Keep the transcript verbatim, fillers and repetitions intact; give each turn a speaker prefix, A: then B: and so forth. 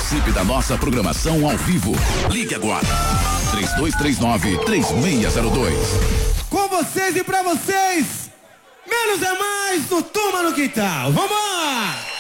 A: Participe da nossa programação ao vivo. Ligue agora. três dois três nove, três seis zero dois.
B: Com vocês e pra vocês, menos é mais do Turma no Quintal. Vamos lá!